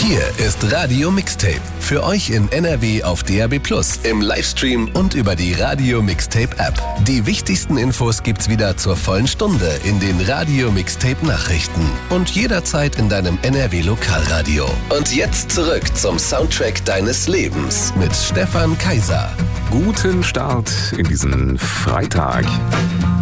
Hier ist Radio Mixtape. Für euch in NRW auf DAB+, im Livestream und über die Radio Mixtape App. Die wichtigsten Infos gibt's wieder zur vollen Stunde in den Radio Mixtape Nachrichten und jederzeit in deinem NRW Lokalradio. Und jetzt zurück zum Soundtrack deines Lebens mit Stefan Kaiser. Guten Start in diesen Freitag.